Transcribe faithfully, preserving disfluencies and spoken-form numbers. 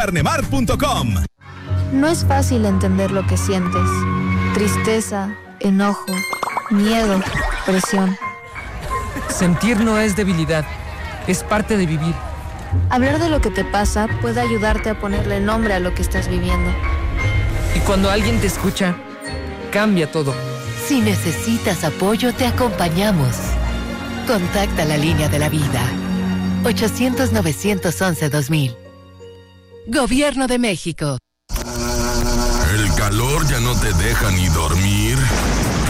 Carnemar punto com. No es fácil entender lo que sientes. Tristeza, enojo, miedo, presión. Sentir no es debilidad, es parte de vivir. Hablar de lo que te pasa puede ayudarte a ponerle nombre a lo que estás viviendo. Y cuando alguien te escucha, cambia todo. Si necesitas apoyo, te acompañamos. Contacta la línea de la vida. ochocientos, novecientos once, dos mil. Gobierno de México. El calor ya no te deja ni dormir.